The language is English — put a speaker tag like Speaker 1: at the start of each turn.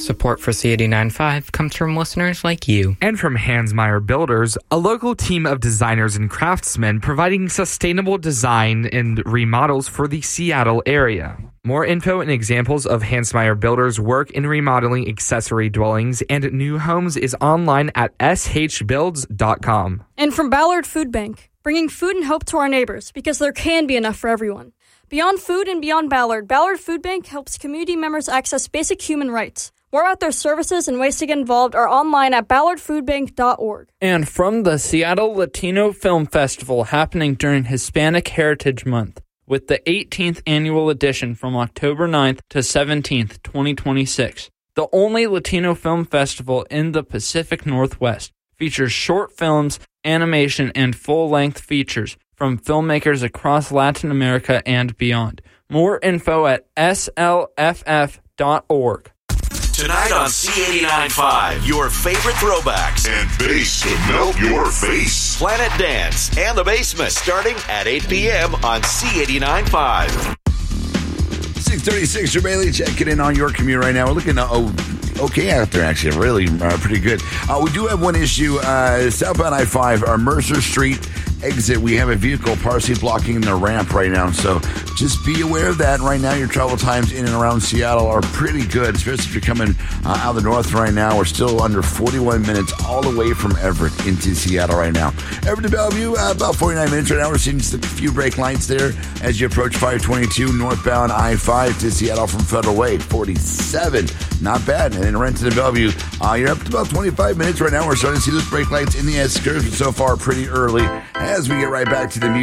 Speaker 1: Support for C89.5 comes from listeners like you.
Speaker 2: And from Hansmeier Builders, a local team of designers and craftsmen providing sustainable design and remodels for the Seattle area. More info and examples of Hansmeier Builders' work in remodeling accessory dwellings and new homes is online at shbuilds.com.
Speaker 3: And from Ballard Food Bank, bringing food and hope to our neighbors because there can be enough for everyone. Beyond food and beyond Ballard, Ballard Food Bank helps community members access basic human rights. More about their services and ways to get involved are online at ballardfoodbank.org.
Speaker 4: And from the Seattle Latino Film Festival happening during Hispanic Heritage Month, with the 18th annual edition from October 9th to 17th, 2026. The only Latino film festival in the Pacific Northwest features short films, animation, and full-length features from filmmakers across Latin America and beyond. More info at slff.org.
Speaker 5: Tonight on C89.5, your favorite throwbacks
Speaker 6: and bass to melt your face.
Speaker 5: Planet Dance and The Basement starting at 8 p.m. on C89.5.
Speaker 7: 636, Bailey checking in on your commute right now. We're looking okay out there, actually. Really pretty good. We do have one issue. Southbound I-5, Mercer Street exit. We have a vehicle partially blocking the ramp right now. So just be aware of that. Right now, your travel times in and around Seattle are pretty good, especially if you're coming out of the north right now. We're still under 41 minutes all the way from Everett into Seattle right now. Everett to Bellevue, about 49 minutes right now. We're seeing just a few brake lights there as you approach 522 northbound I-5 to Seattle from Federal Way. 47. Not bad. And then Renton to Bellevue, you're up to about 25 minutes right now. We're starting to see those brake lights in the S-curves, but so far pretty early as we get right back to the music.